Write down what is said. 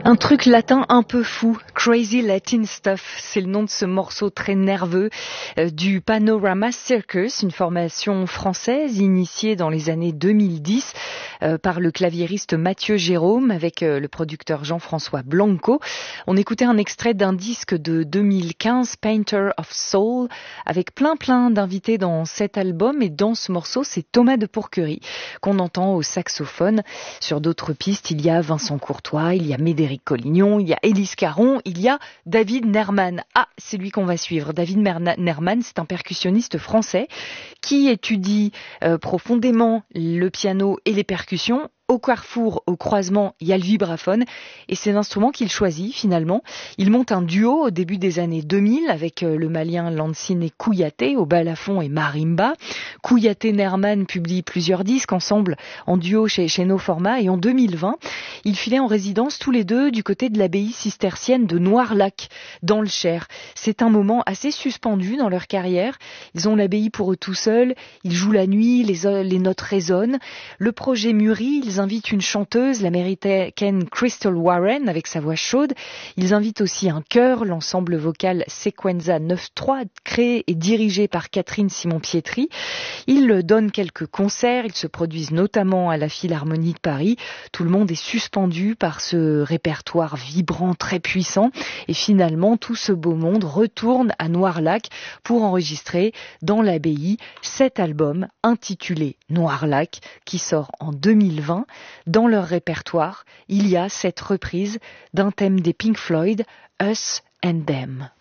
Un truc latin un peu fou, Crazy Latin Stuff, c'est le nom de ce morceau très nerveux du Panorama Circus, une formation française initiée dans les années 2010 par le claviériste Mathieu Jérôme avec le producteur Jean-François Blanco. On écoutait un extrait d'un disque de 2015, Painter of Soul, avec plein d'invités dans cet album, et dans ce morceau, c'est Thomas de Pourquerie qu'on entend au saxophone. Sur d'autres pistes, il y a Vincent Courtois, il y a Médéric Collignon, il y a Élise Caron, il y a David Nerman. Ah, c'est lui qu'on va suivre. David Nerman, c'est un percussionniste français qui étudie profondément le piano et les percussions. Au carrefour, au croisement, il y a le vibraphone et c'est l'instrument qu'il choisit finalement. Il monte un duo au début des années 2000 avec le malien Lansine Kouyaté au balafon et marimba. Kouyaté-Nerman publient plusieurs disques ensemble en duo chez No Format, et en 2020, ils filaient en résidence tous les deux du côté de l'abbaye cistercienne de Noirlac dans le Cher. C'est un moment assez suspendu dans leur carrière. Ils ont l'abbaye pour eux tout seuls, ils jouent la nuit, les notes résonnent. Le projet mûrit, ils invitent une chanteuse, l'américaine Crystal Warren, avec sa voix chaude. Ils invitent aussi un chœur, l'ensemble vocal Sequenza 9-3, créé et dirigé par Catherine Simon-Pietri. Ils donnent quelques concerts, ils se produisent notamment à la Philharmonie de Paris. Tout le monde est suspendu par ce répertoire vibrant, très puissant. Et finalement, tout ce beau monde retourne à Noirlac pour enregistrer dans l'abbaye cet album intitulé Noirlac, qui sort en 2020. Dans leur répertoire, il y a cette reprise d'un thème des Pink Floyd, Us and Them.